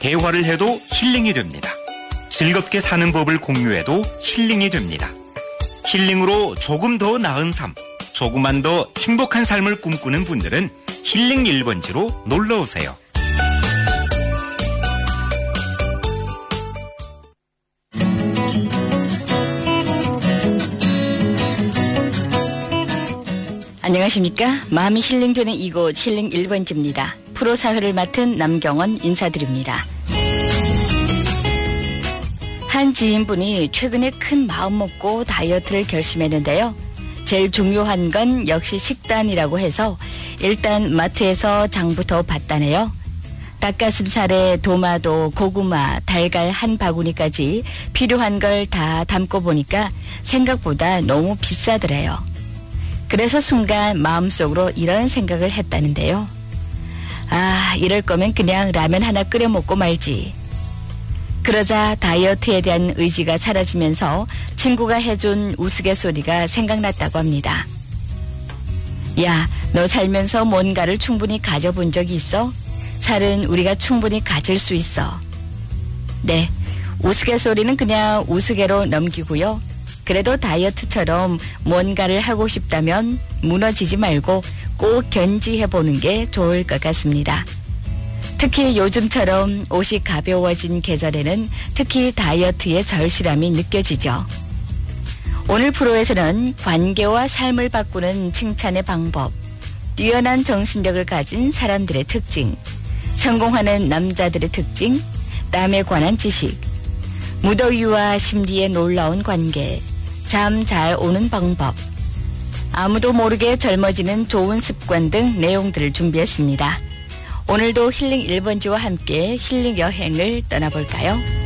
대화를 해도 힐링이 됩니다. 즐겁게 사는 법을 공유해도 힐링이 됩니다. 힐링으로 조금 더 나은 삶, 조금만 더 행복한 삶을 꿈꾸는 분들은 힐링 1번지로 놀러오세요. 안녕하십니까? 마음이 힐링되는 이곳 힐링 1번지입니다. 프로 사회를 맡은 남경원 인사드립니다. 한 지인분이 최근에 큰 마음 먹고 다이어트를 결심했는데요. 제일 중요한 건 역시 식단이라고 해서 일단 마트에서 장부터 봤다네요. 닭가슴살에 도마도, 고구마, 달걀 한 바구니까지 필요한 걸 다 담고 보니까 생각보다 너무 비싸더래요. 그래서 순간 마음속으로 이런 생각을 했다는데요. 아, 이럴 거면 그냥 라면 하나 끓여 먹고 말지. 그러자 다이어트에 대한 의지가 사라지면서 친구가 해준 우스갯소리가 생각났다고 합니다. 야, 너 살면서 뭔가를 충분히 가져본 적이 있어? 살은 우리가 충분히 가질 수 있어. 네, 우스갯소리는 그냥 우스개로 넘기고요. 그래도 다이어트처럼 뭔가를 하고 싶다면 무너지지 말고 꼭 견지해보는 게 좋을 것 같습니다. 특히 요즘처럼 옷이 가벼워진 계절에는 특히 다이어트의 절실함이 느껴지죠. 오늘 프로에서는 관계와 삶을 바꾸는 칭찬의 방법, 뛰어난 정신력을 가진 사람들의 특징, 성공하는 남자들의 특징, 남에 관한 지식, 무더위와 심리의 놀라운 관계, 잠 잘 오는 방법, 아무도 모르게 젊어지는 좋은 습관 등 내용들을 준비했습니다. 오늘도 힐링 1번지와 함께 힐링 여행을 떠나볼까요?